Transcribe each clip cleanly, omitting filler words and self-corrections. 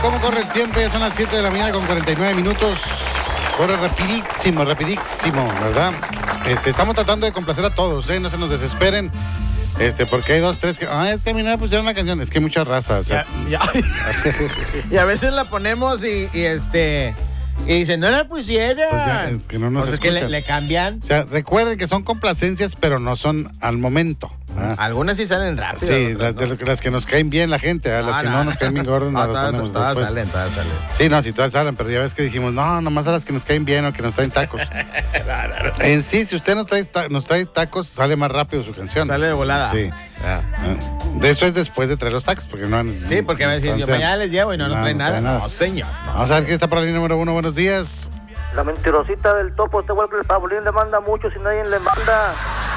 ¿Cómo corre el tiempo? Ya son las 7 de la mañana con 49 minutos. Corre rapidísimo, ¿verdad? Estamos tratando de complacer a todos, no se nos desesperen. Porque hay dos, tres que... es que a mí no me pusieron la canción. Es que hay mucha raza, o sea. Y a veces la ponemos y dicen, no la pusieron. Pues ya, es que no nos escuchan. Es que le cambian. O sea, recuerden que son complacencias, pero no son al momento. Algunas sí salen rápido. Sí, las que nos caen bien la gente, las que no nos caen bien gordas. Todas salen. Sí, no, sí, todas salen, pero ya ves que dijimos, no, nomás a las que nos caen bien o que nos traen tacos. No. En sí, si usted nos trae tacos, sale más rápido su canción. Sale de volada. Sí. De esto es después de traer los tacos, porque no... Sí, porque va a decir, yo mañana les llevo y no nos traen nada. No, señor. Vamos a ver quién está por la línea número 1, buenos días. La mentirosita del topo, este güey que el Paulín le manda mucho si nadie le manda.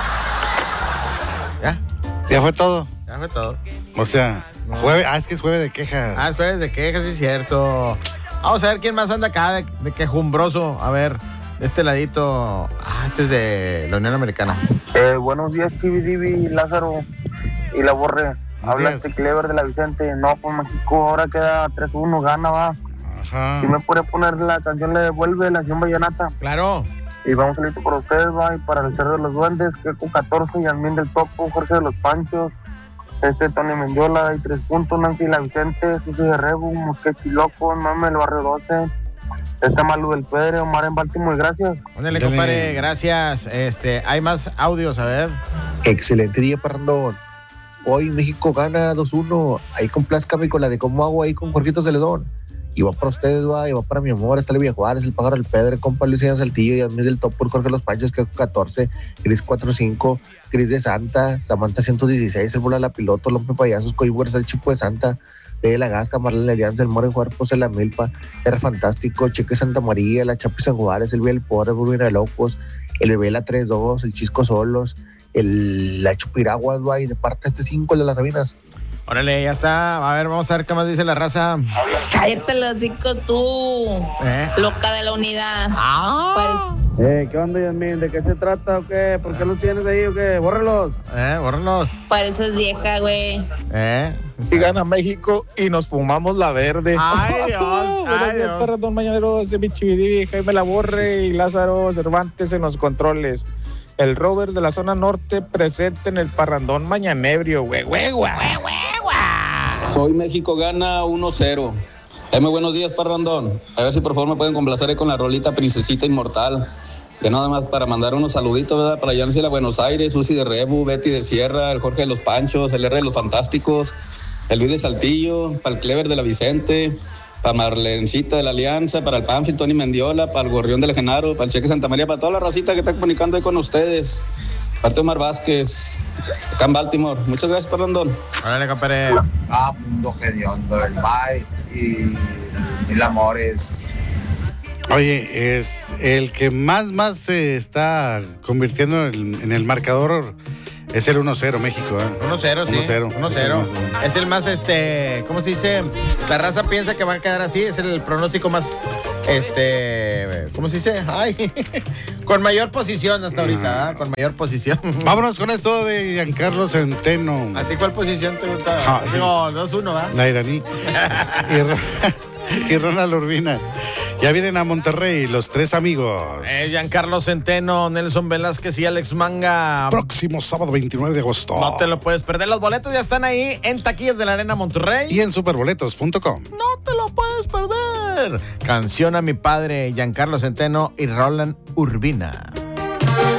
¿Ya fue todo? Ya fue todo. O sea, jueves... es que es jueves de quejas. Es jueves de quejas, sí es cierto. Vamos a ver quién más anda acá de quejumbroso. A ver, de este ladito. Este es de la Unión Americana. Buenos días, Chividivi, Lázaro y La Borre. Habla Clever de la Vicente. No, pues México ahora queda 3-1, gana, va. Ajá. Si me puede poner la canción Le Devuelve, la acción vallenata. Claro. Y vamos a salir para ustedes, va, y para el Cerro de los Duendes, que con 14, Yasmín del Topo, Jorge de los Panchos, Tony Mendiola, y 3 puntos, Nancy La Vicente, Susi de Rebu, Mosquechi Loco, Mame del Barrio 12, Malu del Pedre, Omar en Baltimore, gracias. Ándale, compadre, gracias. Hay más audios, a ver. Excelente día, Parrandón. Hoy México gana 2-1, ahí complázcame con la de cómo hago ahí con Jorgito Celedón. Y va para ustedes, va, y va para mi amor, está el Villa Juárez, el Pájaro del Pedre, compa Luis Saltillo, y Yasmín del Topo, Jorge Los Panchos, que es 14, Cris 45, Cris de Santa, Samantha 116, el Bola la Piloto, Lompe Payasos, Coibuers, el Chipo de Santa, de la Gasca, Marlene Alianza, el More Cuerpos, el La Milpa, era Fantástico, Cheque Santa María, la Chapi San Juárez, el Vía del Pobre, Burbina de Locos, el Bebé la 3-2, el Chisco Solos, la Chupiraguas, va, y de parte 5, el de las Sabinas. Órale, ya está. A ver, vamos a ver qué más dice la raza. Cállate los hocico tú, loca de la unidad. ¿Qué onda, Yasmín? ¿De qué se trata o qué? ¿Por qué los tienes ahí o qué? ¡Bórralos! ¡Bórralos! Pareces vieja, güey. Y gana México y nos fumamos la verde. ¡Ay, Dios! Buenos días, Parrandón Mañanero, ese Chividivi, Jaime La Borre y Lázaro Cervantes en los controles. El Robert de la zona norte presente en el Parrandón Mañanebrio, güey. Hoy México gana 1-0. Muy buenos días, Parrandón. A ver si por favor me pueden complacer con la rolita Princesita Inmortal. Que nada más para mandar unos saluditos, ¿verdad? Para Yancy de Buenos Aires, Susi de Rebu, Betty de Sierra, el Jorge de los Panchos, el R de los Fantásticos, el Luis de Saltillo, para el Clever de la Vicente, para Marlencita de la Alianza, para el Panfi, Tony Mendiola, para el Gorrión de Genaro, para el Cheque Santa María, para toda la racita que está comunicando ahí con ustedes. Parte Omar Vázquez, acá en Baltimore. Muchas gracias, Parrandón. Órale, compadre. Mundo hediondo, el Bay y Mil Amores. Oye, es el que más se está convirtiendo en el marcador. Es el 1-0 México, 1-0, sí. 1-0. Es el más, ¿cómo se dice? La raza piensa que va a quedar así. Es el pronóstico más, ¿cómo se dice? Ay, con mayor posición hasta ahorita, con mayor posición. Vámonos con esto de Giancarlo Centeno. ¿A ti cuál posición te gusta? Digo, 2-1, ¿va? La iraní. y Ronald Urbina. Ya vienen a Monterrey los 3 amigos. Giancarlo Centeno, Nelson Velázquez y Alex Manga. Próximo sábado 29 de agosto. No te lo puedes perder. Los boletos ya están ahí en taquillas de la Arena Monterrey. Y en superboletos.com. No te lo puedes perder. Canción a mi padre, Giancarlo Centeno y Roland Urbina.